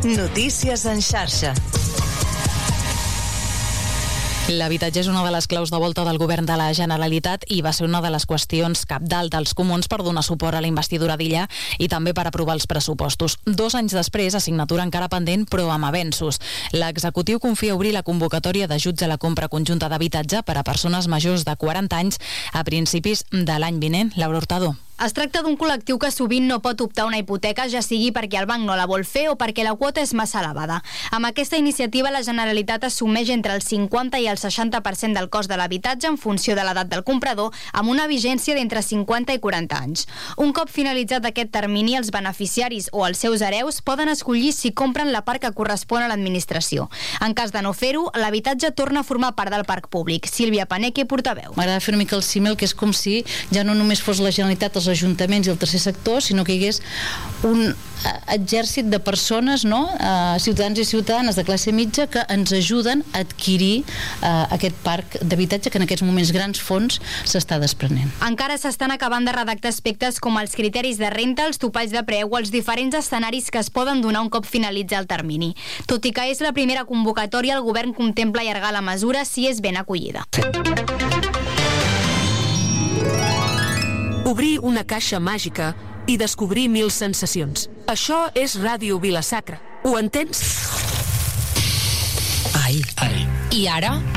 Notícies en xarxa. L'habitatge és una de les claus de volta del govern de la Generalitat i va ser una de les qüestions cabdal dels comuns per donar suport a la investidura d'Illa i també per aprovar els pressupostos. 2 anys després, assignatura encara pendent, però amb avenços. L'executiu confia obrir la convocatòria d'ajuts a la compra conjunta d'habitatge per a persones majors de 40 anys a principis de l'any vinent. Laura Hurtado. Es tracta d'un col·lectiu que sovint no pot optar a una hipoteca, ja sigui perquè el banc no la vol fer o perquè la quota és massa elevada. Amb aquesta iniciativa, la Generalitat assumeix entre el 50 i el 60% del cost de l'habitatge en funció de l'edat del comprador, amb una vigència d'entre 50 i 40 anys. Un cop finalitzat aquest termini, els beneficiaris o els seus hereus poden escollir si compren la part que correspon a l'administració. En cas de no fer-ho, l'habitatge torna a formar part del parc públic. Sílvia Paneque, portaveu. M'agrada fer una mica el símil, que és com si ja no només fos la Generalitat, els ajuntaments i el tercer sector, sinó que hi hagués un exèrcit de persones, ciutadans i ciutadanes de classe mitja, que ens ajuden a adquirir aquest parc d'habitatge que en aquests moments grans fons s'està desprenent. Encara s'estan acabant de redactar aspectes com els criteris de renta, els topalls de preu o els diferents escenaris que es poden donar un cop finalitza el termini. Tot i que és la primera convocatòria, el govern contempla allargar la mesura si és ben acollida. Obrir una caixa màgica i descobrir 1000 sensacions. Això és Ràdio Vila-sacra. Ho entens? Ai. I ara?